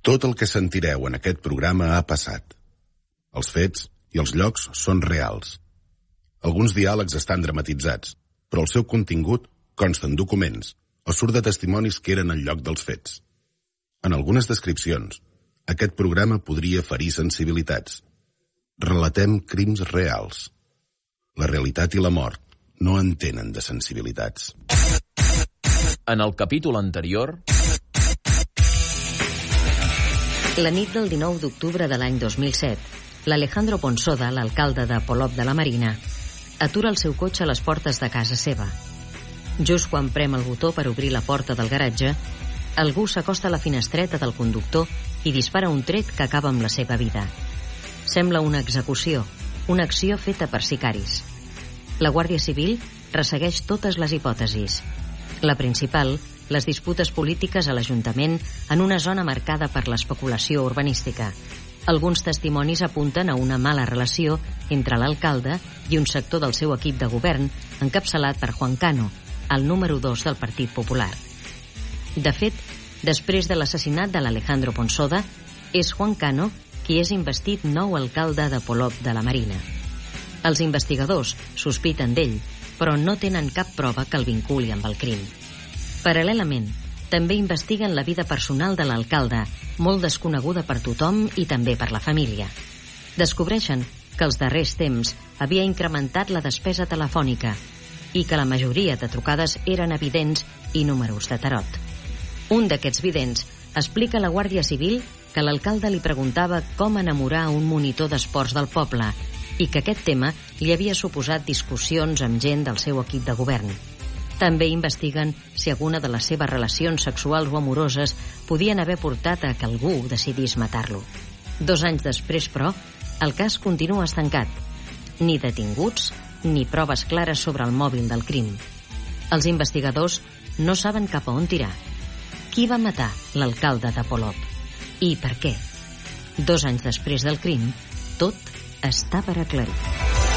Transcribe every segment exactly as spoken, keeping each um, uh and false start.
Tot el que sentireu en aquest programa ha passat. Els fets i els llocs són reals. Alguns diàlegs estan dramatitzats, però el seu contingut consta en documents o surt de testimonis que eren al lloc dels fets. En algunes descripcions, aquest programa podria ferir sensibilitats. Relatem crims reals. La realitat i la mort no entenen de sensibilitats. En el capítol anterior... La nit del dinou d'octubre de l'any dos mil set, l'Alejandro Ponsoda, l'alcalde de Polop de la Marina, atura el seu cotxe a les portes de casa seva. Just quan prem el botó per obrir la porta del garatge, algú s'acosta a la finestreta del conductor i dispara un tret que acaba amb la seva vida. Sembla una execució, una acció feta per sicaris. La Guàrdia Civil ressegueix totes les hipòtesis. La principal, les disputes polítiques a l'Ajuntament en una zona marcada per l'especulació urbanística. Alguns testimonis apunten a una mala relació entre l'alcalde i un sector del seu equip de govern encapçalat per Juan Cano, el número dos del Partit Popular. De fet, després de l'assassinat de l'Alejandro Ponsoda, és Juan Cano qui és investit nou alcalde de Polop de la Marina. Els investigadors sospiten d'ell, però no tenen cap prova que el vinculi amb el crim. Paral·lelament, també investiguen la vida personal de l'alcalde, molt desconeguda per tothom i també per la família. Descobreixen que els darrers temps havia incrementat la despesa telefònica i que la majoria de trucades eren evidents i números de tarot. Un d'aquests vidents explica a la Guàrdia Civil que l'alcalde li preguntava com enamorar un monitor d'esports del poble i que aquest tema li havia suposat discussions amb gent del seu equip de govern. També investiguen si alguna de les seves relacions sexuals o amoroses podien haver portat a que algú decidís matar-lo. Dos anys després, però, el cas continua estancat. Ni detinguts, ni proves clares sobre el mòbil del crim. Els investigadors no saben cap a on tirar. Qui va matar l'alcalde de Polop? I per què? Dos anys després del crim, tot està per aclarir.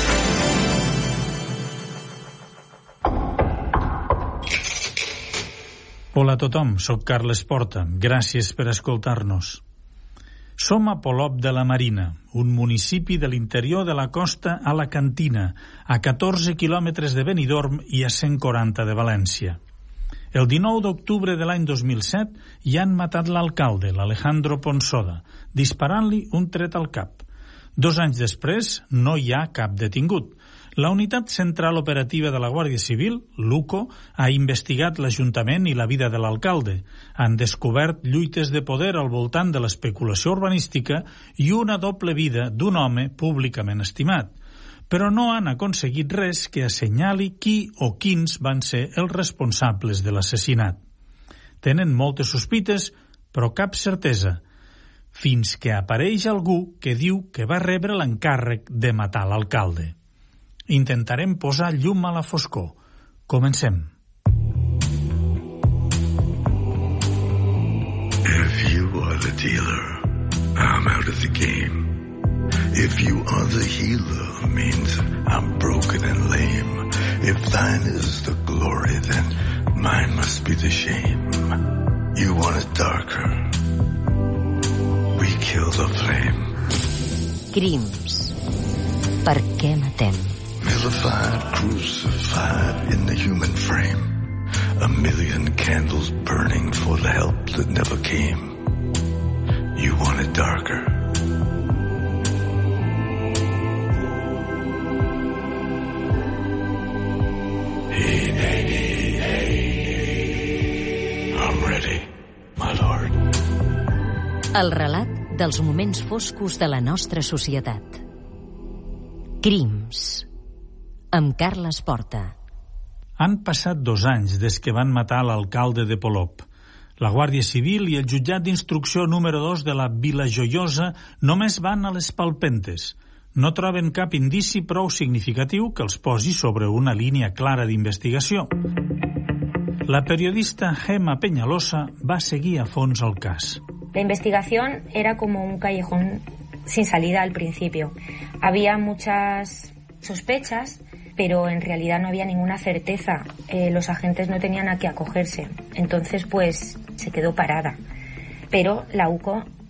Hola a tothom, soc Carles Porta. Gràcies per escoltar-nos. Som a Polop de la Marina, un municipi de l'interior de la costa alacantina, a catorze quilòmetres de Benidorm i a cent quaranta de València. El dinou d'octubre de l'any dos mil set hi han matat l'alcalde, l'Alejandro Ponsoda, disparant-li un tret al cap. Dos anys després no hi ha cap detingut. La Unitat Central Operativa de la Guàrdia Civil, l'UCO, ha investigat l'Ajuntament i la vida de l'alcalde. Han descobert lluites de poder al voltant de l'especulació urbanística i una doble vida d'un home públicament estimat. Però no han aconseguit res que assenyali qui o quins van ser els responsables de l'assassinat. Tenen moltes sospites, però cap certesa, fins que apareix algú que diu que va rebre l'encàrrec de matar l'alcalde. Intentarem posar llum a la foscor. Comencem. If you are the dealer, I'm out of the game. If you are the healer, means I'm broken and lame. If thine is the glory, then mine must be the shame. You want it darker, we kill the flame. Crims. Per què matem? Vilified, crucified in the human frame. A million candles burning for the help that never came. You want it darker. Hey, hey, hey, I'm ready, my lord. El relat dels moments foscos de la nostra societat. Crims. Amb Carles Porta. Han passat dos anys des que van matar l'alcalde de Polop. La Guàrdia Civil i el jutjat d'instrucció número dos de la Vila Joiosa només van a les palpentes. No troben cap indici prou significatiu que els posi sobre una línia clara d'investigació. La periodista Gemma Peñalosa va seguir a fons el cas. La investigación era como un callejón sin salida al principio. Había muchas sospechas, pero en realidad no había ninguna certeza. Eh, los agentes no tenían a qué acogerse. Entonces, pues, se quedó parada. Pero la UCO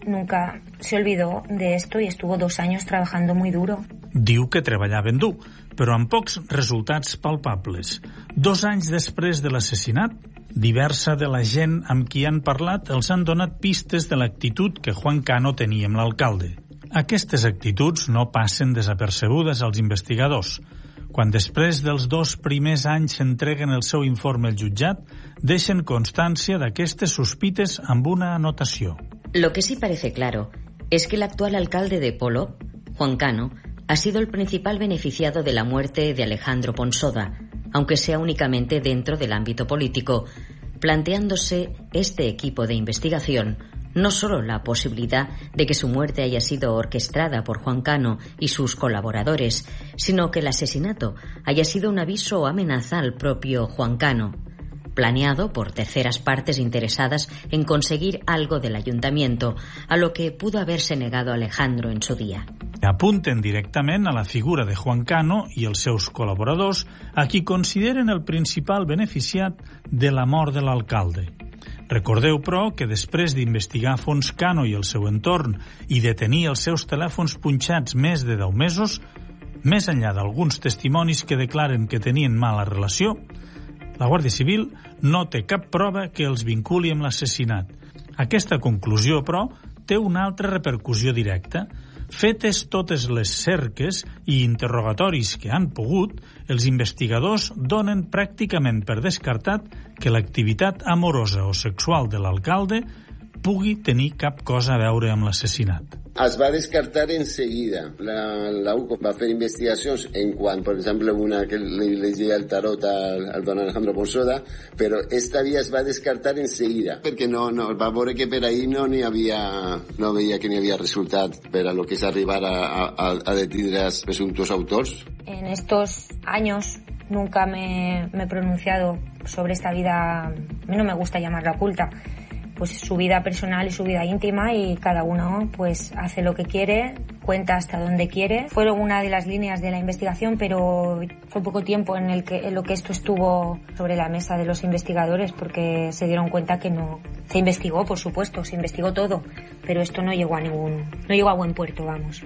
nunca se olvidó de esto y estuvo dos años trabajando muy duro. Diu que treballaven dur, però amb pocs resultats palpables. Dos anys després de l'assassinat, diversa de la gent amb qui han parlat els han donat pistes de l'actitud que Juan Cano tenia amb l'alcalde. Aquestes actituds no passen desapercebudes als investigadors. Quan després dels dos primers anys s'entreguen el seu informe al jutjat, deixen constància d'aquestes sospites amb una anotació. Lo que sí parece claro es que el actual alcalde de Polop, Juan Cano, ha sido el principal beneficiado de la muerte de Alejandro Ponsoda, aunque sea únicamente dentro del ámbito político, planteándose este equipo de investigación no solo la posibilidad de que su muerte haya sido orquestada por Juan Cano y sus colaboradores, sino que el asesinato haya sido un aviso o amenaza al propio Juan Cano, planeado por terceras partes interesadas en conseguir algo del ayuntamiento, a lo que pudo haberse negado Alejandro en su día. Apunten directament a la figura de Juan Cano i els seus col·laboradors, a qui consideren el principal beneficiat de la mort de l'alcalde. Recordeu, però, que després d'investigar a fons Cano i el seu entorn i de tenir els seus telèfons punxats més de deu mesos, més enllà d'alguns testimonis que declaren que tenien mala relació, la Guàrdia Civil no té cap prova que els vinculi amb l'assassinat. Aquesta conclusió, però, té una altra repercussió directa. Fetes totes les cerques i interrogatoris que han pogut, els investigadors donen pràcticament per descartat que l'activitat amorosa o sexual de l'alcalde pugui tenir cap cosa a veure amb l'assassinat. Es va descartar enseguida. La, la U C O va fer investigacions en quant, per exemple, una que li llegia el tarot al, al don Alejandro Ponsoda, però esta via es va descartar enseguida, perquè no, no, va veure que per ahí no n'hi havia, no veia que n'hi havia resultat per a lo que és arribar a, a, a detindre els presumptos autors. En estos años nunca me, me he pronunciado sobre esta vida, a mí no me gusta llamarla oculta, pues su vida personal y su vida íntima, y cada uno pues hace lo que quiere, cuenta hasta donde quiere. Fueron una de las líneas de la investigación, pero fue poco tiempo en el que en lo que esto estuvo sobre la mesa de los investigadores, porque se dieron cuenta que no se investigó, por supuesto, se investigó todo, pero esto no llegó a ningún no llegó a buen puerto, vamos.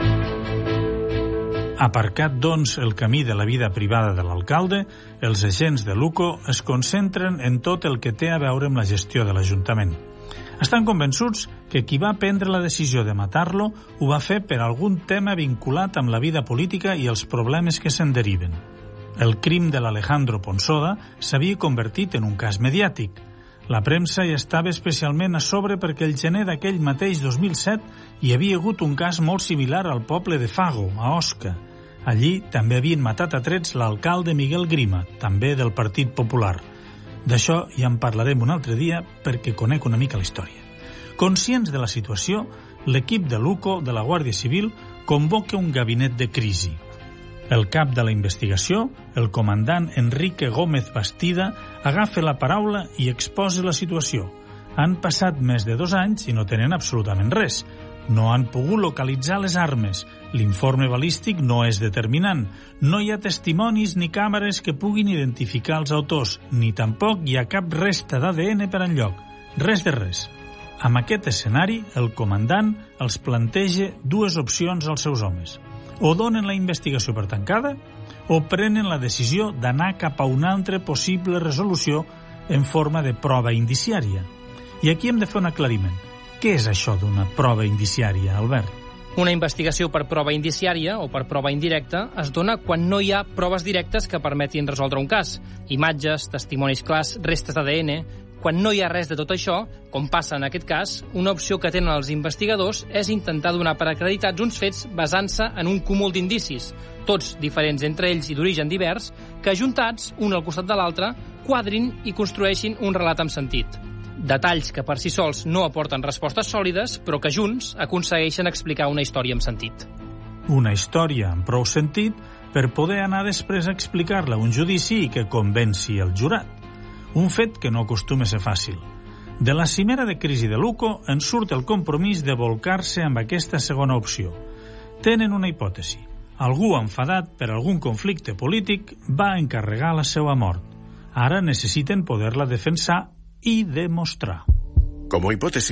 Aparcat, doncs, el camí de la vida privada de l'alcalde, els agents de l'U C O es concentren en tot el que té a veure amb la gestió de l'Ajuntament. Estan convençuts que qui va prendre la decisió de matar-lo ho va fer per algun tema vinculat amb la vida política i els problemes que se'n deriven. El crim de l'Alejandro Ponsoda s'havia convertit en un cas mediàtic. La premsa hi estava especialment a sobre perquè el gener d'aquell mateix dos mil set hi havia hagut un cas molt similar al poble de Fago, a Osca. Allí també havien matat a trets l'alcalde Miguel Grima, també del Partit Popular. D'això ja en parlarem un altre dia perquè conec una mica la història. Conscients de la situació, l'equip de l'U C O de la Guàrdia Civil convoca un gabinet de crisi. El cap de la investigació, el comandant Enrique Gómez Bastida, agafa la paraula i exposa la situació. Han passat més de dos anys i no tenen absolutament res. No han pogut localitzar les armes. L'informe balístic no és determinant. No hi ha testimonis ni càmeres que puguin identificar els autors, ni tampoc hi ha cap resta d'A D N per enlloc. Res de res. Amb aquest escenari, el comandant els planteja dues opcions als seus homes. O donen la investigació per tancada o prenen la decisió d'anar cap a una altra possible resolució en forma de prova indiciària. I aquí hem de fer un aclariment. Què és això d'una prova indiciària, Albert? Una investigació per prova indiciària o per prova indirecta es dona quan no hi ha proves directes que permetin resoldre un cas. Imatges, testimonis clars, restes d'A D N... Quan no hi ha res de tot això, com passa en aquest cas, una opció que tenen els investigadors és intentar donar per acreditats uns fets basant-se en un cúmul d'indicis, tots diferents entre ells i d'origen divers, que ajuntats, un al costat de l'altre, quadrin i construeixin un relat amb sentit. Detalls que per si sols no aporten respostes sòlides, però que junts aconsegueixen explicar una història amb sentit. Una història amb prou sentit per poder anar després a explicar-la a un judici i que convenci el jurat. Un fet que no acostuma a ser fàcil. De la cimera de crisi de l'U C O en surt el compromís de volcar-se amb aquesta segona opció. Tenen una hipòtesi. Algú enfadat per algun conflicte polític va encarregar la seva mort. Ara necessiten poder-la defensar i demostrar. Como hipótesis,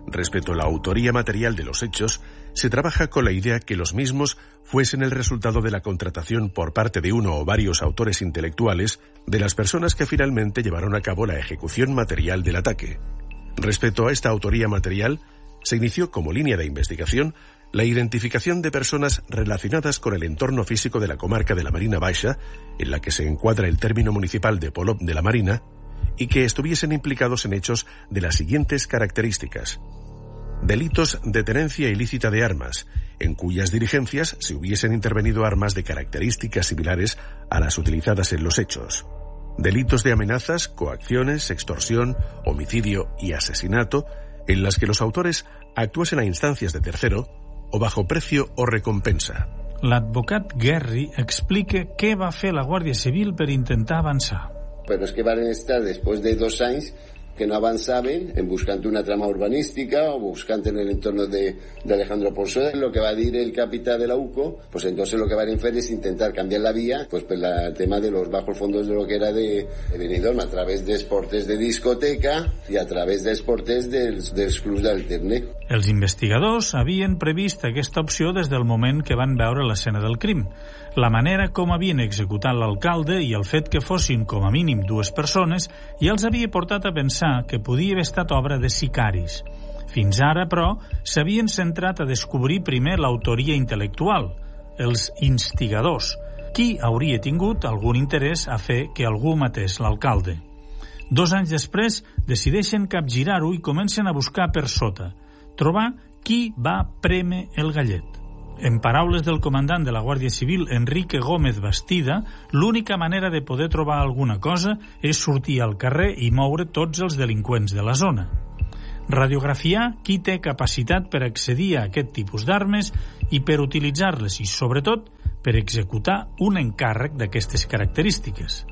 respecto a la autoría material de los hechos, se trabaja con la idea que los mismos fuesen el resultado de la contratación por parte de uno o varios autores intelectuales de las personas que finalmente llevaron a cabo la ejecución material del ataque. Respecto a esta autoría material, se inició como línea de investigación la identificación de personas relacionadas con el entorno físico de la comarca de la Marina Baixa, en la que se encuadra el término municipal de Polop de la Marina, y que estuviesen implicados en hechos de las siguientes características. Delitos de tenencia ilícita de armas, en cuyas diligencias se hubiesen intervenido armas de características similares a las utilizadas en los hechos. Delitos de amenazas, coacciones, extorsión, homicidio y asesinato, en las que los autores actuasen a instancias de tercero o bajo precio o recompensa. L'advocat Guerri explica què va fer la Guàrdia Civil per intentar avançar. Pero es que van a estar después de dos años que no avanzaban en buscando una trama urbanística o buscando en el entorno de, de Alejandro Ponsoda. Lo que va a decir el capitán de la U C O, pues entonces lo que van a hacer es intentar cambiar la vía, pues por el tema de los bajos fondos de lo que era de, de Benidorm, a través de esportes de discoteca i a través d'esportes dels, dels clubs d'alterne. Els investigadors havien previst aquesta opció des del moment que van veure l'escena del crim. La manera com havien executat l'alcalde i el fet que fossin com a mínim dues persones ja els havia portat a pensar que podia haver estat obra de sicaris. Fins ara, però, s'havien centrat a descobrir primer l'autoria intel·lectual, els instigadors, qui hauria tingut algun interès a fer que algú matés l'alcalde. Dos anys després decideixen capgirar-ho i comencen a buscar per sota, trobar qui va prémer el gallet. En paraules del comandant de la Guàrdia Civil, Enrique Gómez Bastida, l'única manera de poder trobar alguna cosa és sortir al carrer i moure tots els delinqüents de la zona. Radiografiar qui té capacitat per accedir a aquest tipus d'armes i per utilitzar-les i, sobretot, per executar un encàrrec d'aquestes característiques.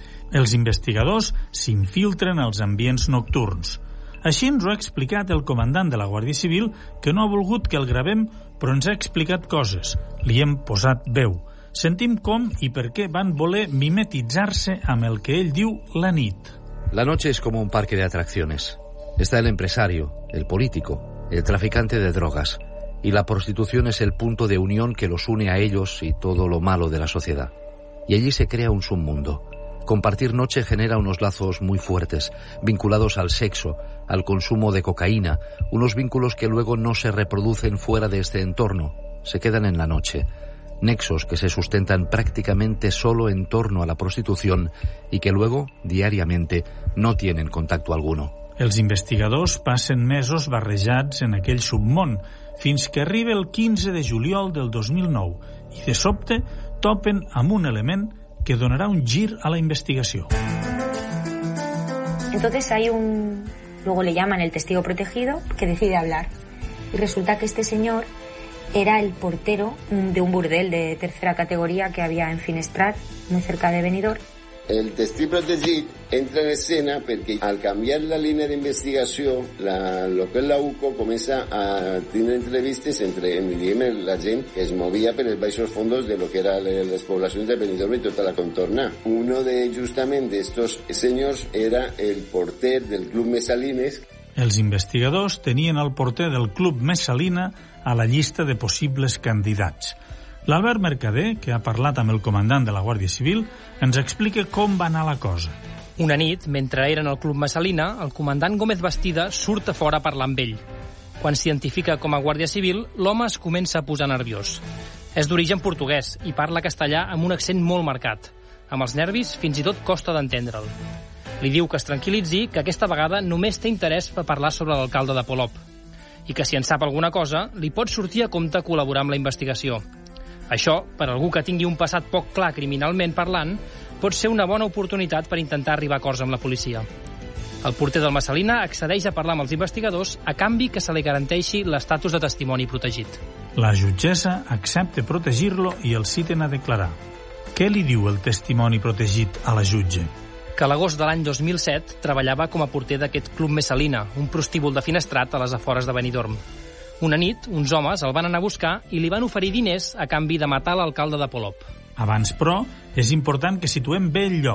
Els investigadors s'infiltren als ambients nocturns. Així ens ho ha explicat el comandant de la Guàrdia Civil, que no ha volgut que el gravem, però ens ha explicat coses. Li hem posat veu. Sentim com i per què van voler mimetitzar-se amb el que ell diu la nit. La noche es como un parque de atracciones. Está el empresario, el político, el traficante de drogas, y la prostitución es el punto de unión que los une a ellos y todo lo malo de la sociedad. Y allí se crea un submundo. Compartir noche genera unos lazos muy fuertes, vinculados al sexo, al consumo de cocaína, unos vínculos que luego no se reproducen fuera de este entorno, se quedan en la noche. Nexos que se sustentan prácticamente solo en torno a la prostitución y que luego, diariamente, no tienen contacto alguno. Els investigadors passen mesos barrejats en aquell submón, fins que arriba el quinze de juliol del dos mil nou i de sobte topen amb un element que donará un gir a la investigación. Entonces hay un... Luego le llaman el testigo protegido que decide hablar. Y resulta que este señor era el portero de un burdel de tercera categoría que había en Finestrat, muy cerca de Benidorm. El testigo protegit entra en escena perquè al canviar la línia d'investigació, la, lo que és la U C O comença a tenir entrevistes entre diguem, la gent que es movia per els baixos fondos de lo que eren les poblacions de Benidorm i tota la contorna. Uno de justament d'estos senyors era el porter del Club Messalines. Els investigadors tenien el porter del Club Messalina a la llista de possibles candidats. L'Albert Mercader, que ha parlat amb el comandant de la Guàrdia Civil, ens explica com va anar la cosa. Una nit, mentre eren al Club Messalina, el comandant Gómez Bastida surt a fora a parlar amb ell. Quan s'identifica com a Guàrdia Civil, l'home es comença a posar nerviós. És d'origen portuguès i parla castellà amb un accent molt marcat. Amb els nervis fins i tot costa d'entendre'l. Li diu que es tranquil·litzi, que aquesta vegada només té interès per parlar sobre l'alcalde de Polop i que si en sap alguna cosa, li pot sortir a compte col·laborar amb la investigació. Això, per algú que tingui un passat poc clar criminalment parlant, pot ser una bona oportunitat per intentar arribar a acords amb la policia. El porter del Messalina accedeix a parlar amb els investigadors a canvi que se li garanteixi l'estatus de testimoni protegit. La jutgessa accepta protegir-lo i el citen a declarar. Què li diu el testimoni protegit a la jutge? Que a l'agost de l'any dos mil set treballava com a porter d'aquest Club Messalina, un prostíbul de Finestrat a les afores de Benidorm. Una nit, uns homes el van anar a buscar i li van oferir diners a canvi de matar l'alcalde de Polop. Abans, però, és important que situem bé el lloc,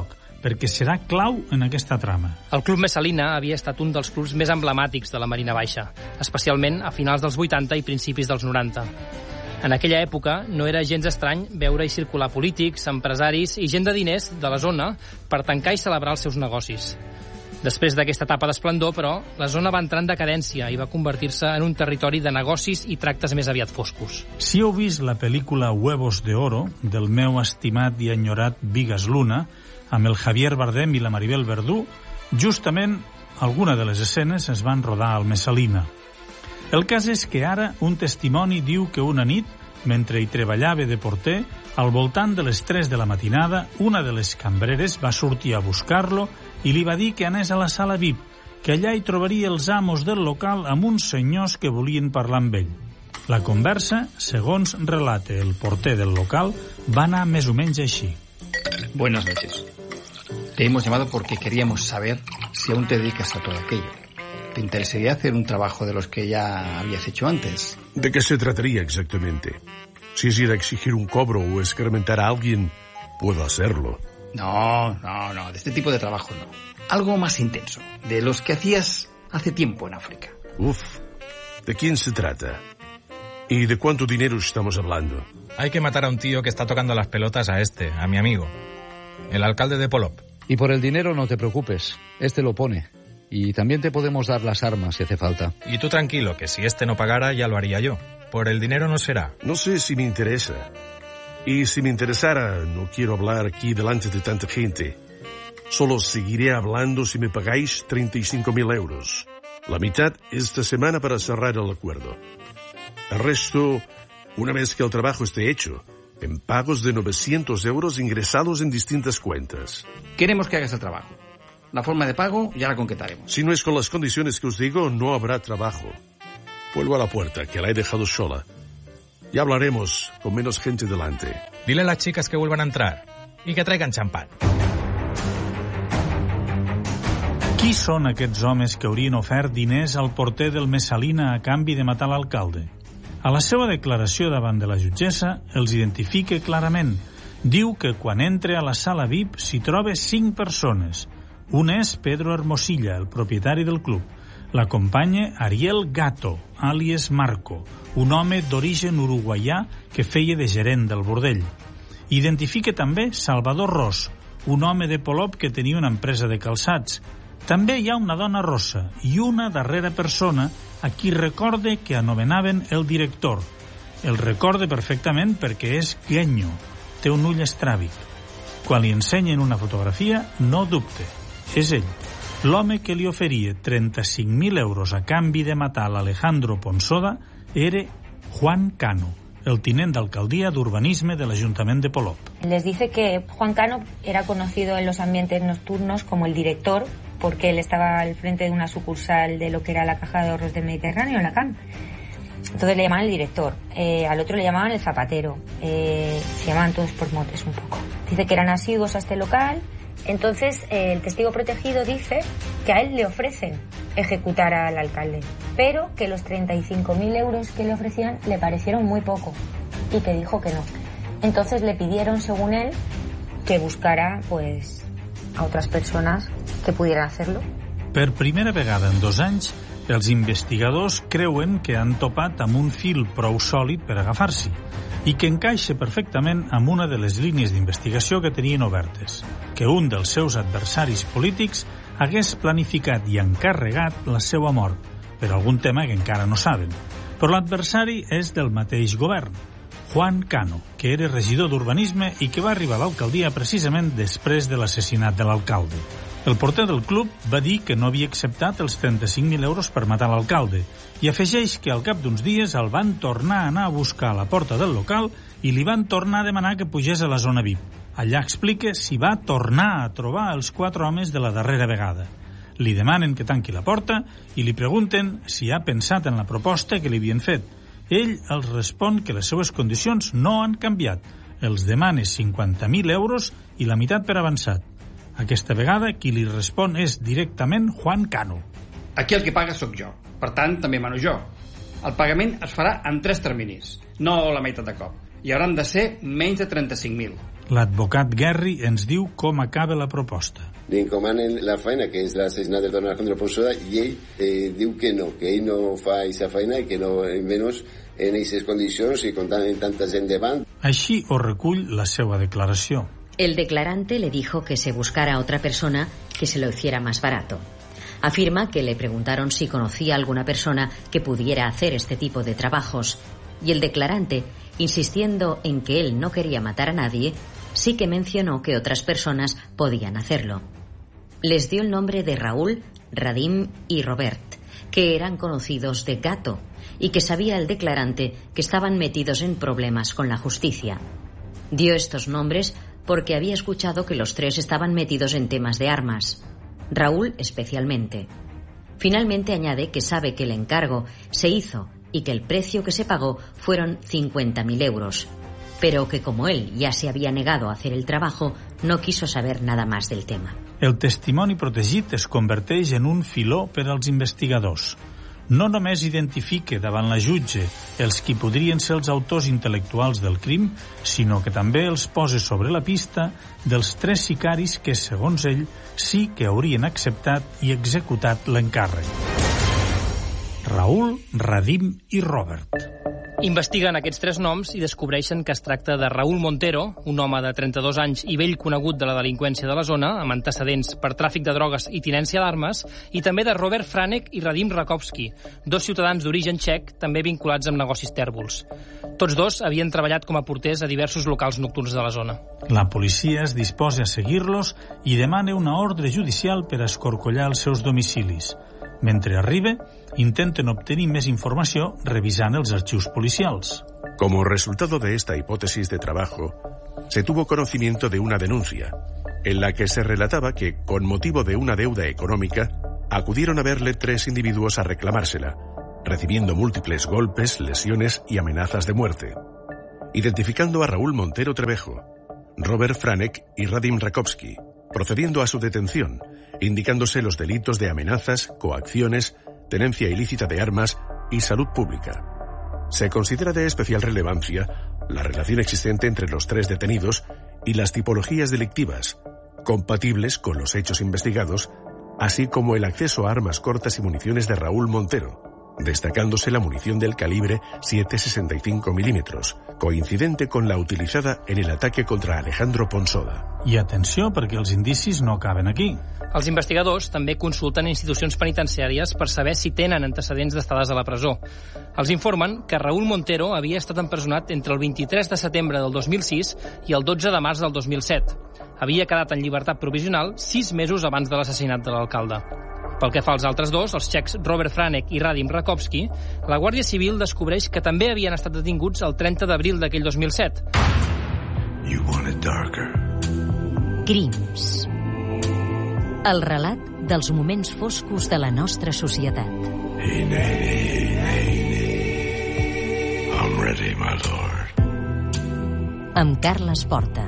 perquè serà clau en aquesta trama. El Club Messalina havia estat un dels clubs més emblemàtics de la Marina Baixa, especialment a finals dels vuitanta i principis dels noranta. En aquella època no era gens estrany veure-hi circular polítics, empresaris i gent de diners de la zona per tancar i celebrar els seus negocis. Després d'aquesta etapa d'esplendor, però, la zona va entrar en decadència i va convertir-se en un territori de negocis i tractes més aviat foscos. Si heu vist la pel·lícula Huevos de Oro, del meu estimat i enyorat Vigas Luna, amb el Javier Bardem i la Maribel Verdú, justament alguna de les escenes es van rodar al Messalina. El cas és que ara un testimoni diu que una nit, mentre hi treballava de porter, al voltant de les tres de la matinada, una de les cambreres va sortir a buscar-lo i li va dir que anés a la sala V I P, que allà hi trobaria els amos del local amb uns senyors que volien parlar amb ell. La conversa, segons relata el porter del local, va anar més o menys així. Buenas noches. Te hemos llamado porque queríamos saber si aún te dedicas a todo aquello. ¿Te interesaría hacer un trabajo de los que ya habías hecho antes? ¿De qué se trataría exactamente? Si es ir a exigir un cobro o escarmentar a alguien, puedo hacerlo. No, no, no, de este tipo de trabajo no. Algo más intenso, de los que hacías hace tiempo en África. Uf, ¿de quién se trata? ¿Y de cuánto dinero estamos hablando? Hay que matar a un tío que está tocando las pelotas a este, a mi amigo, el alcalde de Polop. Y por el dinero no te preocupes, este lo pone. Y también te podemos dar las armas si hace falta. Y tú tranquilo, que si este no pagara ya lo haría yo. Por el dinero no será. No sé si me interesa. Y si me interesara, no quiero hablar aquí delante de tanta gente. Solo seguiré hablando si me pagáis treinta y cinco mil euros. La mitad esta semana para cerrar el acuerdo. El resto, una vez que el trabajo esté hecho, en pagos de novecientos euros ingresados en distintas cuentas. Queremos que hagas el trabajo. La forma de pago ya la concretaremos. Si no es con las condiciones que os digo, no habrá trabajo. Vuelvo a la puerta, que la he dejado sola. Ya hablaremos con menos gente delante. Dile a las chicas que vuelvan a entrar y que traigan champán. Qui són aquests homes que haurien ofert diners al porter del Messalina a canvi de matar l'alcalde? A la seva declaració davant de la jutgessa els identifica clarament. Diu que quan entra a la sala V I P s'hi troba cinc persones. Un és Pedro Hermosilla, el propietari del club. L'acompanya Ariel Gato, àlies Marco, un home d'origen uruguaià que feia de gerent del bordell. Identifica també Salvador Ros, un home de Polop que tenia una empresa de calçats. També hi ha una dona rossa i una darrera persona a qui recorde que anomenaven el director. El recorde perfectament perquè és guenyo, té un ull estràbic. Quan li ensenyen una fotografia, no dubte. És ell, l'home que li oferia trenta-cinc mil euros a canvi de matar l'Alejandro Ponsoda era Juan Cano, el tinent d'alcaldia d'urbanisme de l'Ajuntament de Polop. Les dice que Juan Cano era conocido en los ambientes nocturnos como el director, porque él estaba al frente de una sucursal de lo que era la Caja de Ahorros del Mediterráneo, la C A M. Entonces le llamaban el director, eh, al otro le llamaban el zapatero, eh, se llamaban todos por motes un poco. Dice que eran asiduos a este local. Entonces, eh, el testigo protegido dice que a él le ofrecen ejecutar al alcalde, pero que los treinta y cinco mil euros que le ofrecían le parecieron muy poco y que dijo que no. Entonces le pidieron, según él, que buscara pues a otras personas que pudieran hacerlo. Per primera vegada en dos anys, els investigadors creuen que han topat amb un fil prou sòlid per agafar-s'hi i que encaixa perfectament amb una de les línies d'investigació que tenien obertes, que un dels seus adversaris polítics hagués planificat i encarregat la seva mort, per algun tema que encara no saben. Però l'adversari és del mateix govern, Juan Cano, que era regidor d'urbanisme i que va arribar a l'alcaldia precisament després de l'assassinat de l'alcalde. El porter del club va dir que no havia acceptat els trenta-cinc mil euros per matar l'alcalde i afegeix que al cap d'uns dies el van tornar a anar a buscar a la porta del local i li van tornar a demanar que pugés a la zona V I P. Allà explica si va tornar a trobar els quatre homes de la darrera vegada. Li demanen que tanqui la porta i li pregunten si ha pensat en la proposta que li havien fet. Ell els respon que les seues condicions no han canviat. Els demana cinquanta mil euros i la meitat per avançat. Aquesta vegada qui li respon és directament Juan Cano. Aquí el que paga sóc jo, per tant també mano jo. El pagament es farà en tres terminis, no la meitat de cop, i hauran de ser menys de trenta-cinc mil. L'advocat Guerri ens diu com acaba la proposta. Li encomanen la feina, que és l'assassinat del don Alejandro Ponsoda, i ell eh, diu que no, que ell no fa aquesta feina i que no, menys en aquestes condicions i comptant en tanta gent davant. Així ho recull la seva declaració. El declarante le dijo que se buscara a otra persona que se lo hiciera más barato. Afirma que le preguntaron si conocía a alguna persona que pudiera hacer este tipo de trabajos, y el declarante, insistiendo en que él no quería matar a nadie, sí que mencionó que otras personas podían hacerlo. Les dio el nombre de Raúl, Radim y Robert, que eran conocidos de Gato, y que sabía el declarante que estaban metidos en problemas con la justicia. Dio estos nombres porque había escuchado que los tres estaban metidos en temas de armas, Raúl especialmente. Finalmente añade que sabe que el encargo se hizo y que el precio que se pagó fueron cincuenta mil euros, pero que como él ya se había negado a hacer el trabajo, no quiso saber nada más del tema. El testimoni protegit es converteix en un filó per als investigadors. No només identifique davant la jutge els qui podrien ser els autors intel·lectuals del crim, sinó que també els posa sobre la pista dels tres sicaris que, segons ell, sí que haurien acceptat i executat l'encàrrec. Raúl, Radim i Robert. Investiguen aquests tres noms i descobreixen que es tracta de Raúl Montero, un home de trenta-dos anys i vell conegut de la delinqüència de la zona, amb antecedents per tràfic de drogues i tinència d'armes, i també de Robert Franek i Radim Rakowski, dos ciutadans d'origen txec, també vinculats amb negocis tèrbols. Tots dos havien treballat com a porters a diversos locals nocturns de la zona. La policia es disposa a seguir-los i demana una ordre judicial per a escorcollar els seus domicilis. Mentre arriba, intenten obtenir més informació revisant els arxius policials. Como resultado de esta hipótesis de trabajo, se tuvo conocimiento de una denuncia, en la que se relataba que, con motivo de una deuda económica, acudieron a verle tres individuos a reclamársela, recibiendo múltiples golpes, lesiones y amenazas de muerte. Identificando a Raúl Montero Trevejo, Robert Franek y Radim Rakowski, procediendo a su detención, indicándose los delitos de amenazas, coacciones, tenencia ilícita de armas y salud pública. Se considera de especial relevancia la relación existente entre los tres detenidos y las tipologías delictivas, compatibles con los hechos investigados, así como el acceso a armas cortas y municiones de Raúl Montero, destacándose la munición del calibre siete sesenta y cinco milímetros, coincidente con la utilizada en el ataque contra Alejandro Ponsoda. I atenció, perquè els indicis no acaben aquí. Els investigadors també consulten institucions penitenciàries per saber si tenen antecedents d'estades a la presó. Els informen que Raúl Montero havia estat empresonat entre el vint-i-tres de setembre del dos mil sis i el dotze de març del dos mil set. Havia quedat en llibertat provisional sis mesos abans de l'assassinat de l'alcalde. Pel que fa als altres dos, els txecs Robert Franek i Radim Rakowski, la Guàrdia Civil descobreix que també havien estat detinguts el trenta d'abril d'aquell dos mil set. You want it darker. Crims. El relat dels moments foscos de la nostra societat. Hey, nay, nay, nay, nay. I'm ready, my lord. Amb Carles Porta.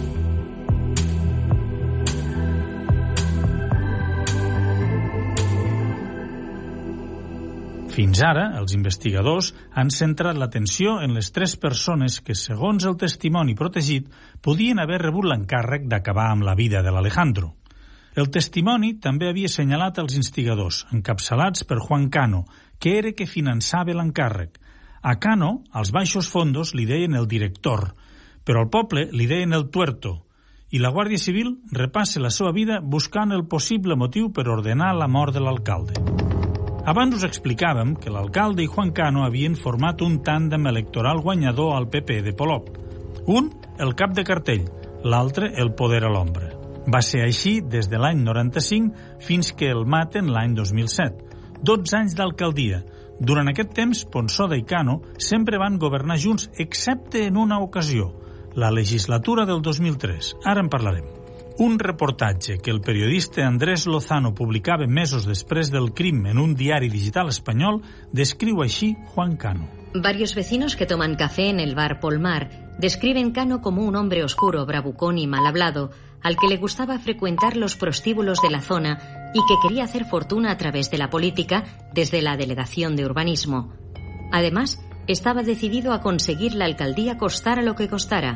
Fins ara, els investigadors han centrat l'atenció en les tres persones que, segons el testimoni protegit, podien haver rebut l'encàrrec d'acabar amb la vida de l'Alejandro. El testimoni també havia assenyalat els instigadors, encapçalats per Juan Cano, que era que finançava l'encàrrec. A Cano, als baixos fondos, li deien el director, però al poble li deien el tuerto, i la Guàrdia Civil repassa la seva vida buscant el possible motiu per ordenar la mort de l'alcalde. Abans us explicàvem que l'alcalde i Juan Cano havien format un tàndem electoral guanyador al P P de Polop. Un, el cap de cartell, l'altre, el poder a l'ombra. Va ser així des de l'any noranta-cinc fins que el maten l'any dos mil set. dotze anys d'alcaldia. Durant aquest temps, Ponsoda i Cano sempre van governar junts, excepte en una ocasió, la legislatura del dos mil tres. Ara en parlarem. Un reportatge que el periodista Andrés Lozano publicava mesos després del crim en un diari digital espanyol descriu així Juan Cano. Varios vecinos que toman café en el bar Polmar describen Cano como un hombre oscuro, bravucón y mal hablado, al que le gustaba frecuentar los prostíbulos de la zona y que quería hacer fortuna a través de la política desde la Delegación de Urbanismo. Además, estaba decidido a conseguir la alcaldía costara lo que costara.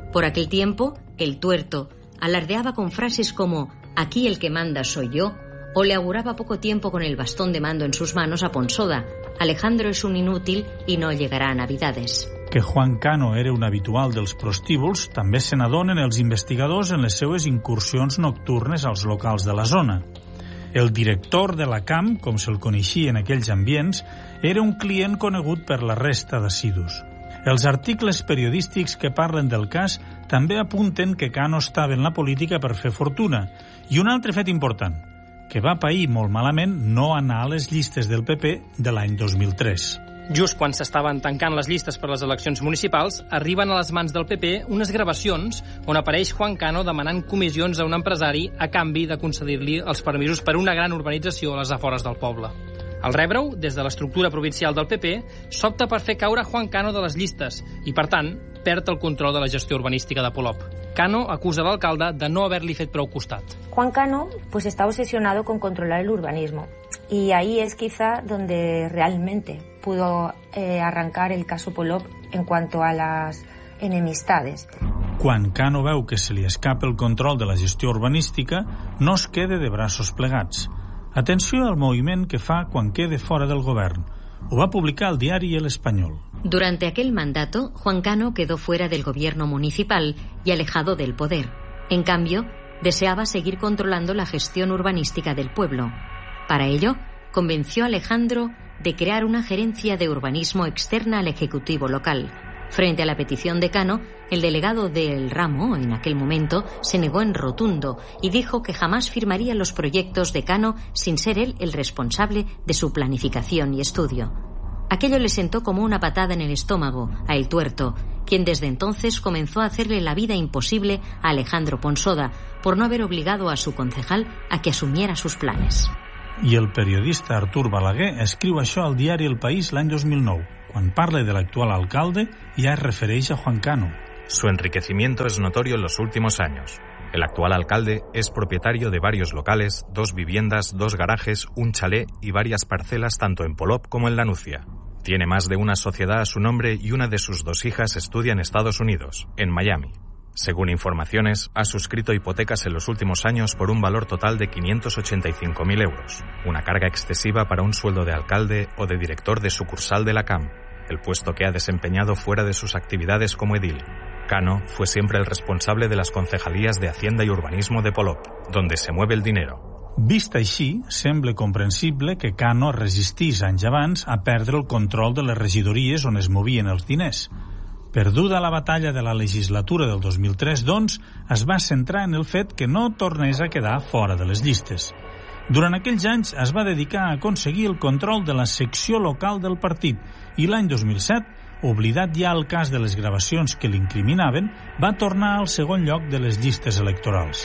Por aquel tiempo, el tuerto alardeaba con frases como «aquí el que manda soy yo», o le auguraba poco tiempo con el bastón de mando en sus manos a Ponsoda. «Alejandro és un inútil i no llegarà a Navidades». Que Juan Cano era un habitual dels prostíbuls també se n'adonen els investigadors en les seues incursions nocturnes als locals de la zona. El director de la C A M, com se'l coneixia en aquells ambients, era un client conegut per la resta d'assidus. Els articles periodístics que parlen del cas també apunten que Cano estava en la política per fer fortuna. I un altre fet important, que va pair molt malament no anar a les llistes del P P de l'any dos mil tres. Just quan s'estaven tancant les llistes per les eleccions municipals, arriben a les mans del P P unes gravacions on apareix Juan Cano demanant comissions a un empresari a canvi de concedir-li els permisos per una gran urbanització a les afores del poble. Al rebre-ho, des de l'estructura provincial del P P, s'opta per fer caure Juan Cano de les llistes i, per tant, perd el control de la gestió urbanística de Polop. Cano acusa l'alcalde de no haver-li fet prou costat. Juan Cano pues está obsesionado con controlar el urbanismo y ahí es quizá donde realmente pudo eh, arrancar el caso Polop en cuanto a las enemistades. Quan Cano veu que se li escapa el control de la gestió urbanística, no es quede de braços plegats. Atenció al moviment que fa quan quede fora del govern. Ho va publicar el diari El Español. Durante aquel mandato, Juan Cano quedó fuera del gobierno municipal y alejado del poder. En cambio, deseaba seguir controlando la gestión urbanística del pueblo. Para ello, convenció a Alejandro de crear una gerencia de urbanismo externa al Ejecutivo local. Frente a la petición de Cano, el delegado del ramo, en aquel momento, se negó en rotundo y dijo que jamás firmaría los proyectos de Cano sin ser él el responsable de su planificación y estudio. Aquello le sentó como una patada en el estómago a El Tuerto, quien desde entonces comenzó a hacerle la vida imposible a Alejandro Ponsoda por no haber obligado a su concejal a que asumiera sus planes. I el periodista Artur Balaguer escriu això al diari El País l'any dos mil nou. Quan parla del actual alcalde, ya es refereix a Juan Cano. Su enriquecimiento es notorio en los últimos años. El actual alcalde es propietario de varios locales, dos viviendas, dos garajes, un chalet y varias parcelas tanto en Polop como en La Nucia. Tiene más de una sociedad a su nombre y una de sus dos hijas estudia en Estados Unidos, en Miami. Según informaciones, ha suscrito hipotecas en los últimos años por un valor total de quinientos ochenta y cinco mil euros, una carga excesiva para un sueldo de alcalde o de director de sucursal de la C A M, el puesto que ha desempeñado fuera de sus actividades como edil. Cano fue siempre el responsable de las concejalías de Hacienda y Urbanismo de Polop, donde se mueve el dinero. Vist així, sembla comprensible que Cano resistís anys abans a perdre el control de les regidories on es movien els diners. Perduda la batalla de la legislatura del dos mil tres, doncs, es va centrar en el fet que no tornés a quedar fora de les llistes. Durant aquells anys es va dedicar a aconseguir el control de la secció local del partit i l'any dos mil set, oblidat ja el cas de les gravacions que l'incriminaven, va tornar al segon lloc de les llistes electorals.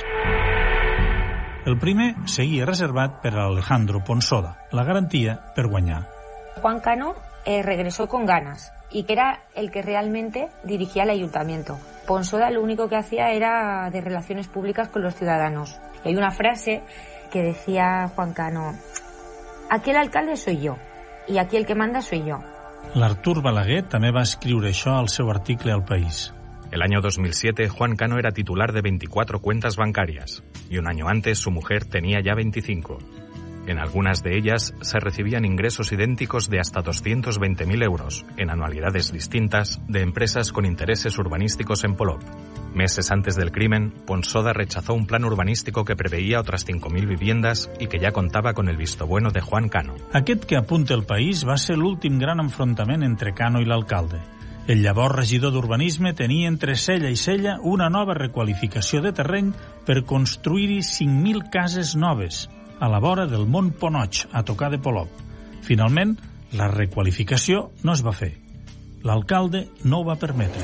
El primer seguia reservat per a Alejandro Ponsoda, la garantia per guanyar. Juan Cano eh, regresó con ganas y que era el que realmente dirigía el ayuntamiento. Ponsoda lo único que hacía era de relaciones públicas con los ciudadanos. Y hay una frase que decía Juan Cano: aquí el alcalde soy yo y aquí el que manda soy yo. L'Artur Balaguer també va escriure això al seu article al País. El año dos mil siete, Juan Cano era titular de veinticuatro cuentas bancarias y un año antes su mujer tenía ya veinticinco. En algunas de ellas se recibían ingresos idénticos de hasta doscientos veinte mil euros, en anualidades distintas, de empresas con intereses urbanísticos en Polop. Meses antes del crimen, Ponsoda rechazó un plan urbanístico que preveía otras cinco mil viviendas y que ya contaba con el visto bueno de Juan Cano. Aquest que apunta el País va ser l'últim gran enfrontament entre Cano i l'alcalde. El llavors regidor d'Urbanisme tenia entre cella i cella una nova requalificació de terreny per construir-hi cinc mil cases noves, a la vora del Mont Ponoig, a tocar de Polop. Finalment, la requalificació no es va fer. L'alcalde no ho va permetre.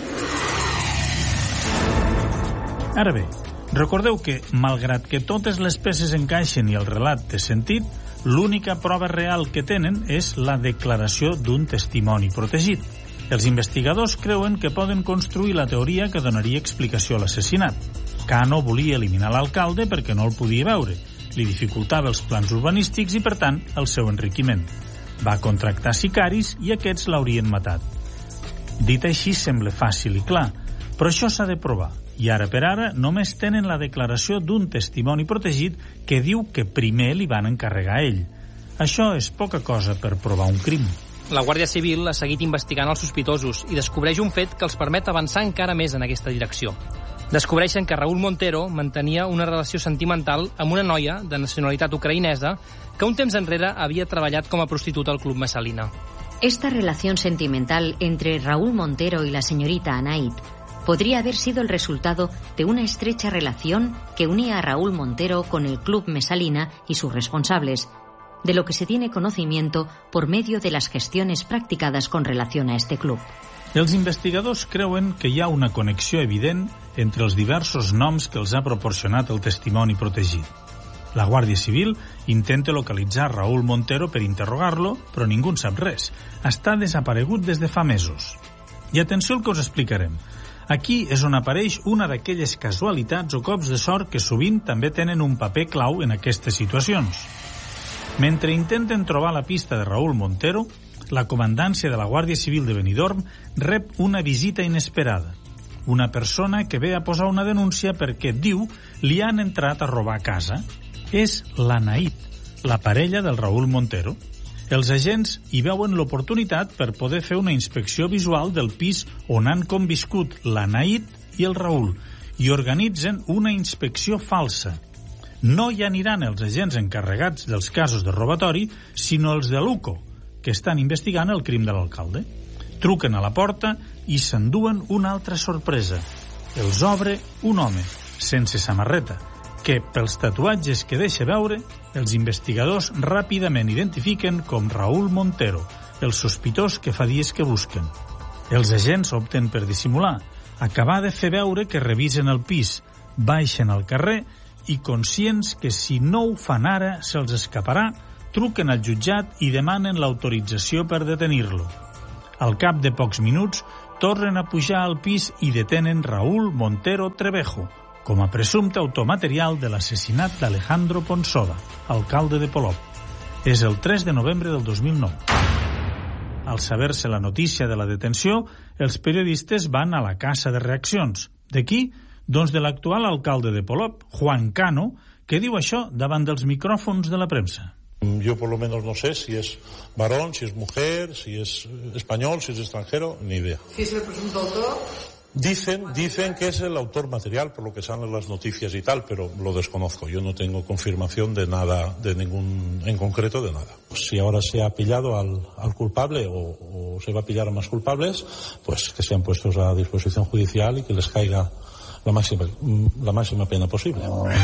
Ara bé, recordeu que, malgrat que totes les peces encaixen i el relat té sentit, l'única prova real que tenen és la declaració d'un testimoni protegit. Els investigadors creuen que poden construir la teoria que donaria explicació a l'assassinat. Cano volia eliminar l'alcalde perquè no el podia veure, li dificultava els plans urbanístics i, per tant, el seu enriquiment. Va contractar sicaris i aquests l'haurien matat. Dit així sembla fàcil i clar, Però això s'ha de provar, i ara per ara només tenen la declaració d'un testimoni protegit que diu que primer li van encarregar a ell. Això és poca cosa per provar un crim. La Guàrdia Civil ha seguit investigant els sospitosos i descobreix un fet que els permet avançar encara més en aquesta direcció. Descobreixen que Raúl Montero mantenia una relació sentimental amb una noia de nacionalitat ucraïnesa que un temps enrere havia treballat com a prostituta al Club Messalina. Esta relación sentimental entre Raúl Montero y la señorita Anaid podría haber sido el resultado de una estrecha relación que unía a Raúl Montero con el Club Messalina y sus responsables, de lo que se tiene conocimiento por medio de las gestiones practicadas con relación a este club. Els investigadors creuen que hi ha una connexió evident entre els diversos noms que els ha proporcionat el testimoni protegit. La Guàrdia Civil intenta localitzar Raúl Montero per interrogar-lo, però ningú en sap res. Està desaparegut des de fa mesos. I atenció al que us explicarem. Aquí és on apareix una d'aquelles casualitats o cops de sort que sovint també tenen un paper clau en aquestes situacions. Mentre intenten trobar la pista de Raúl Montero, la comandància de la Guàrdia Civil de Benidorm rep una visita inesperada. Una persona que ve a posar una denúncia perquè, diu, li han entrat a robar a casa. És l'Anaid, la parella del Raúl Montero. Els agents hi veuen l'oportunitat per poder fer una inspecció visual del pis on han conviscut l'Anaid i el Raúl i organitzen una inspecció falsa. No hi aniran els agents encarregats dels casos de robatori, sinó els de l'U C O, que estan investigant el crim de l'alcalde. Truquen a la porta i s'enduen una altra sorpresa. Els obre un home, sense samarreta, que, pels tatuatges que deixa veure, els investigadors ràpidament identifiquen com Raúl Montero, el sospitós que fa dies que busquen. Els agents opten per dissimular, acabar de fer veure que revisen el pis, baixen al carrer i, conscients que si no ho fan ara se'ls escaparà, truquen al jutjat i demanen l'autorització per detenir-lo. Al cap de pocs minuts, tornen a pujar al pis i detenen Raúl Montero Trevejo, com a presumpte autor material de l'assassinat d'Alejandro Ponsoda, alcalde de Polop. És el tres de novembre del dos mil nou. Al saber-se la notícia de la detenció, els periodistes van a la casa de reaccions. De qui? Doncs de l'actual alcalde de Polop, Juan Cano, que diu això davant dels micròfons de la premsa. Yo por lo menos no sé si es varón, si es mujer, si es español, si es extranjero, ni idea. ¿Si es el presunto autor? Dicen, dicen que es el autor material, por lo que salen las noticias y tal, pero lo desconozco. Yo no tengo confirmación de nada, de ningún, en concreto de nada. Si ahora se ha pillado al, al culpable o, o se va a pillar a más culpables, pues que sean puestos a disposición judicial y que les caiga la máxima, la máxima pena possible.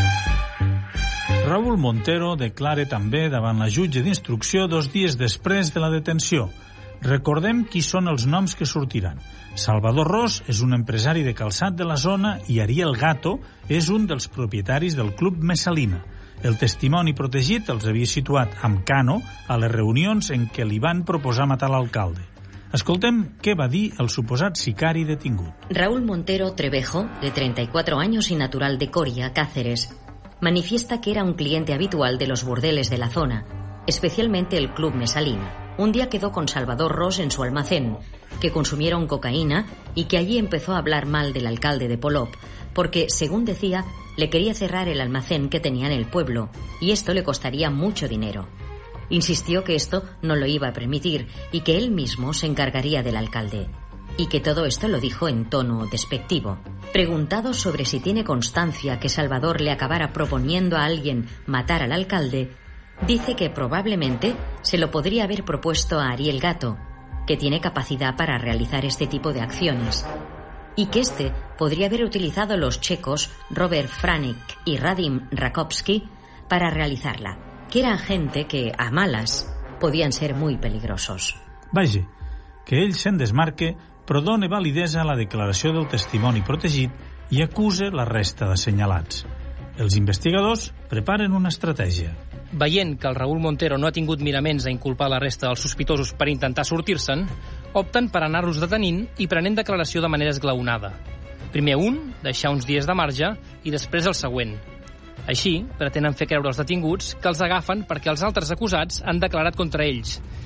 Raúl Montero declara també davant la jutge d'instrucció dos dies després de la detenció. Recordem qui són els noms que sortiran. Salvador Ros és un empresari de calçat de la zona i Ariel Gato és un dels propietaris del Club Messalina. El testimoni protegit els havia situat amb Cano a les reunions en què li van proposar matar l'alcalde. Escoltem què va dir el suposat sicari detingut. Raúl Montero Trevejo, de treinta y cuatro años y natural de Coria, Cáceres, manifiesta que era un cliente habitual de los burdeles de la zona, especialmente el Club Messalina. Un día quedó con Salvador Ros en su almacén, que consumieron cocaína y que allí empezó a hablar mal del alcalde de Polop, porque, según decía, le quería cerrar el almacén que tenía en el pueblo, y esto le costaría mucho dinero. Insistió que esto no lo iba a permitir y que él mismo se encargaría del alcalde, y que todo esto lo dijo en tono despectivo. Preguntado sobre si tiene constancia que Salvador le acabara proponiendo a alguien matar al alcalde, dice que probablemente se lo podría haber propuesto a Ariel Gato, que tiene capacidad para realizar este tipo de acciones, y que este podría haber utilizado los checos Robert Franek y Radim Rakowski para realizarla, que eran gente que, a malas, podían ser muy peligrosos. Vaja, que ell se'n desmarque, però dona validesa a la declaració del testimoni protegit i acuse la resta d'assenyalats. Els investigadors preparen una estratègia. Veient que el Raúl Montero no ha tingut miraments a inculpar la resta dels sospitosos per intentar sortir-se'n, opten per anar-los detenint i prenent declaració de manera esglaonada. Primer un, deixar uns dies de marge, i després el següent. Així, pretenen fer creure als detinguts que els agafen perquè els altres acusats han declarat contra ells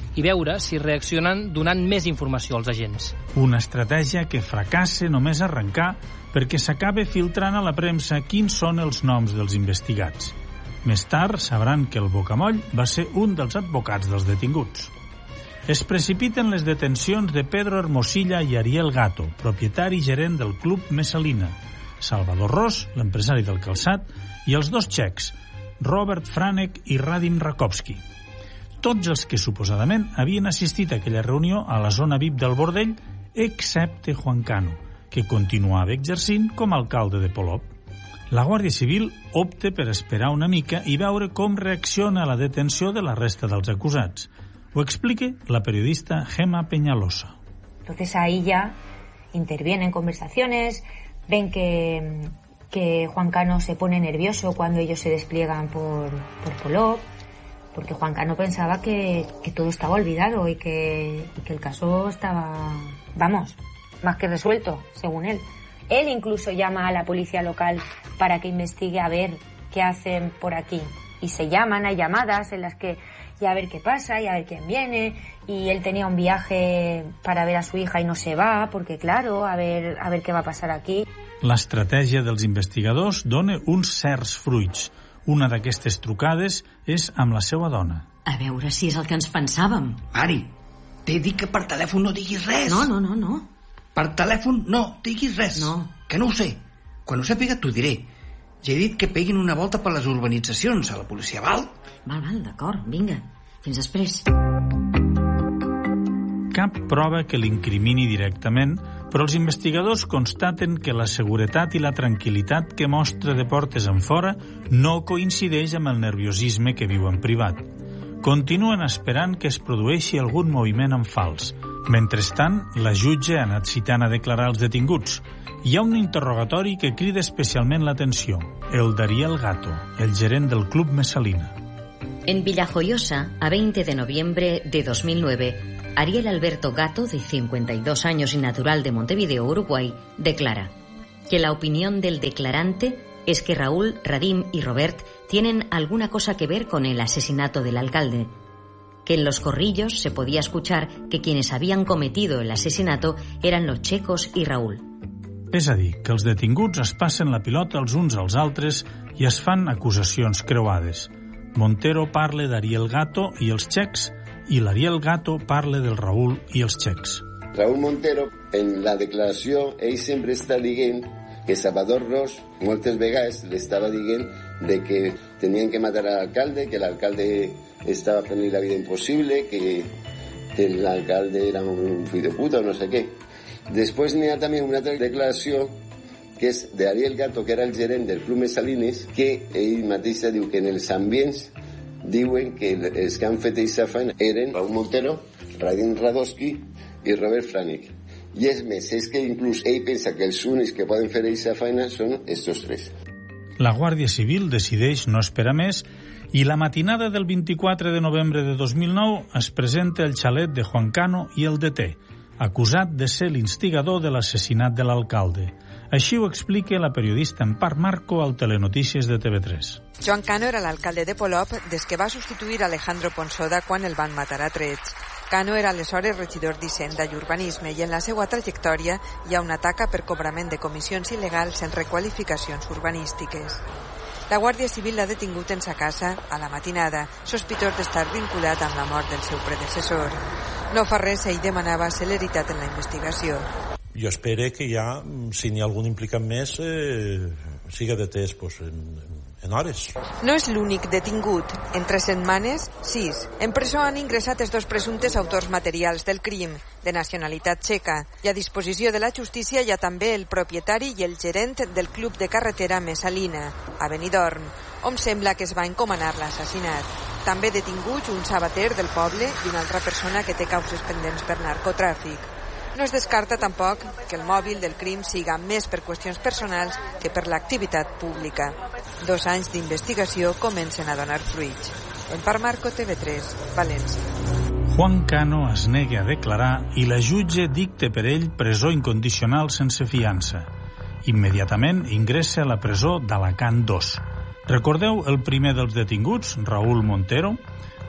i veure si reaccionen donant més informació als agents. Una estratègia que fracassa només arrencar perquè s'acaba filtrant a la premsa quins són els noms dels investigats. Més tard sabran que el Bocamoll va ser un dels advocats dels detinguts. Es precipiten les detencions de Pedro Hermosilla i Ariel Gato, propietari i gerent del Club Messalina, Salvador Ros, l'empresari del calçat, i els dos txecs, Robert Franek i Radim Rakovski. Tots els que suposadament havien assistit a aquella reunió a la zona V I P del bordell, excepte Juan Cano, que continuava exercint com a alcalde de Polop. La Guàrdia Civil opta per esperar una mica i veure com reacciona a la detenció de la resta dels acusats. Ho explica la periodista Gemma Peñalosa. Entonces ahí ya intervienen conversaciones, ven que, que Juan Cano se pone nervioso cuando ellos se despliegan por, por Polop, porque Juan Cano pensaba que, que todo estaba olvidado y que, y que el caso estaba, vamos, más que resuelto, según él. Él incluso llama a la policía local para que investigue a ver qué hacen por aquí. Y se llaman, hay llamadas en las que ya a ver qué pasa, y a ver quién viene, y él tenía un viaje para ver a su hija y no se va, porque claro, a ver, a ver què va passar aquí. L'estratègia dels investigadors dona uns certs fruits. Una d'aquestes trucades és amb la seva dona. A veure si és el que ens pensàvem. Mari, t'he dit que per telèfon no diguis res. No, no, no, no. Per telèfon no diguis res. No. Que no ho sé. Quan ho sàpiga t'ho diré. Ja he dit que peguin una volta per les urbanitzacions a la policia, val? Val, val, d'acord, vinga. Fins després. Cap prova que l'incrimini directament, però els investigadors constaten que la seguretat i la tranquil·litat que mostra de portes enfora no coincideix amb el nerviosisme que viu en privat. Continuen esperant que es produeixi algun moviment en fals. Mentrestant, la jutge ha anat citant a declarar els detinguts. Hi ha un interrogatori que crida especialment l'atenció, el d'Ariel Gato, el gerent del Club Messalina. En Villajoyosa, a veinte de noviembre de dos mil nueve, Ariel Alberto Gato, de cincuenta y dos años y natural de Montevideo, Uruguay, declara que la opinión del declarante es que Raúl, Radim y Robert tienen alguna cosa que ver con el asesinato del alcalde, que en los corrillos se podía escuchar que quienes habían cometido el asesinato eran los Checos y Raúl. És a dir, que els detinguts es passen la pilota els uns als altres i es fan acusacions creuades. Montero parla d'Ariel Gato i els txecs i l'Ariel Gato parla del Raúl i els txecs. Raúl Montero, en la declaració, ell sempre està dient que Salvador Ros moltes vegades li estava dient de que tenien que matar a l'alcalde, que l'alcalde estava fent la vida impossible, que, que l'alcalde era un fill de puta o no sé què. Després n'hi ha també una altra declaració que és d'Ariel Gato, que era el gerent del Club Messalines, que ell mateix diu que en els ambients diuen que els que han fet aquesta feina eren Raúl Montero, Radim Rakovski i Robert Franek. I és més, és que inclús ell pensa que els únics que poden fer aquesta feina són estos tres. La Guàrdia Civil decideix no esperar més i la matinada del vint-i-quatre de novembre de dos mil nou es presenta el xalet de Juan Cano i el deté, acusat de ser l'instigador de l'assassinat de l'alcalde. Així ho explica la periodista Empar Marco al Telenotícies de T V tres. Joan Cano era l'alcalde de Polop des que va substituir Alejandro Ponsoda quan el van matar a trets. Cano era aleshores regidor d'Hisenda i Urbanisme i en la seva trajectòria hi ha una taca per cobrament de comissions il·legals en requalificacions urbanístiques. La Guàrdia Civil l'ha detingut en sa casa a la matinada, sospitós d'estar vinculat amb la mort del seu predecessor. No fa res, ell demanava celeritat en la investigació. Jo espero que ja, si n'hi ha algun implicat més, eh, siga detès pues, en, en hores. No és l'únic detingut. En tres setmanes, sis. En presó han ingressat els dos presumptes autors materials del crim, de nacionalitat txeca. I a disposició de la justícia hi ha també el propietari i el gerent del club de carretera Messalina, a Benidorm, on sembla que es va encomanar l'assassinat. També detinguts un sabater del poble i una altra persona que té causes pendents per narcotràfic. No es descarta tampoc que el mòbil del crim siga més per qüestions personals que per l'activitat pública. Dos anys d'investigació comencen a donar fruits. Empar Marco, T V tres, València. Juan Cano es nega a declarar i la jutge dicta per ell presó incondicional sense fiança. Immediatament ingressa a la presó d'Alacant dos. Recordeu el primer dels detinguts, Raúl Montero?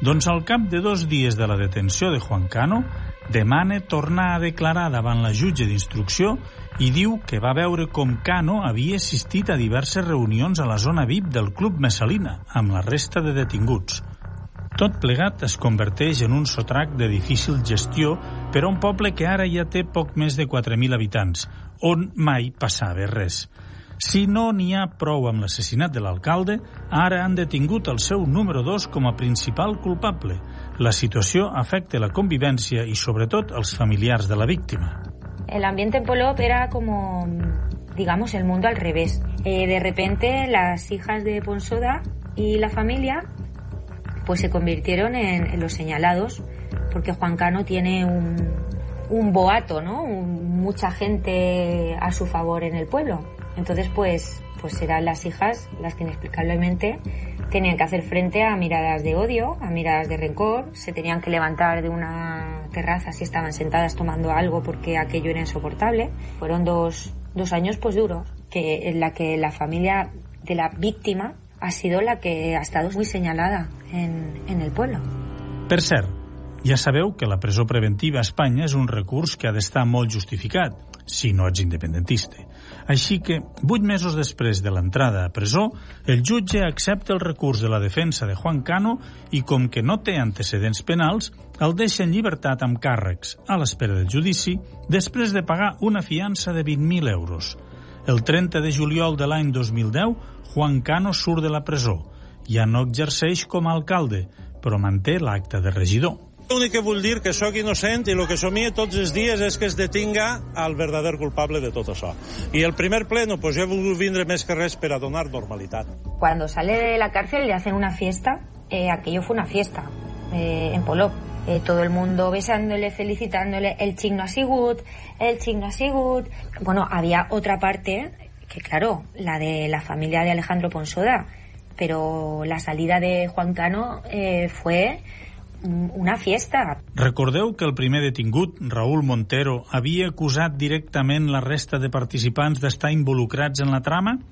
Doncs al cap de dos dies de la detenció de Juan Cano, demana tornar a declarar davant la jutge d'instrucció i diu que va veure com Cano havia assistit a diverses reunions a la zona V I P del Club Messalina amb la resta de detinguts. Tot plegat es converteix en un sotrac de difícil gestió per a un poble que ara ja té poc més de quatre mil habitants, on mai passava res. Si no n'hi ha prou amb l'assassinat de l'alcalde, ara han detingut el seu número dos com a principal culpable. La situació afecta la convivència y, sobre todo, els familiars de la víctima. El ambiente en Polop era como, digamos, el mundo al revés. Eh, de repente, las hijas de Ponsoda y la familia pues se convirtieron en, en los señalados, porque Juan Cano tiene un, un boato, ¿no? Un, mucha gente a su favor en el pueblo. Entonces, pues, pues eran las hijas las que inexplicablemente tenían que hacer frente a miradas de odio, a miradas de rencor, se tenían que levantar de una terraza si estaban sentadas tomando algo porque aquello era insoportable. Fueron dos, dos años pues duros, que, en la que la familia de la víctima ha sido la que ha estado muy señalada en, en el pueblo. Per cert, ja sabeu que la presó preventiva a Espanya és un recurs que ha d'estar molt justificat, si no ets independentista. Així que, vuit mesos després de l'entrada a presó, el jutge accepta el recurs de la defensa de Juan Cano i, com que no té antecedents penals, el deixa en llibertat amb càrrecs, a l'espera del judici, després de pagar una fiança de vint mil euros. El trenta de juliol de l'any dos mil deu, Juan Cano surt de la presó. Ja no exerceix com a alcalde, però manté l'acte de regidor. L'únic que vull dir que sóc innocent i el que somia tots els dies és que es detinga al verdader culpable de tot això. I el primer pleno, pues jo he volgut vindre més que res per a donar normalitat. Cuando sale de la cárcel le hacen una fiesta, eh, aquello fue una fiesta eh, en Polop. Eh, todo el mundo besándole, felicitándole, el xic no ha sigut, el xic no ha sigut. Bueno, había otra parte, que claro, la de la familia de Alejandro Ponsoda, pero la salida de Juan Cano eh, fue una fiesta. Recordeu que el primer detingut, Raúl Montero, havia acusat directament la resta de participants d'estar involucrats en la trama?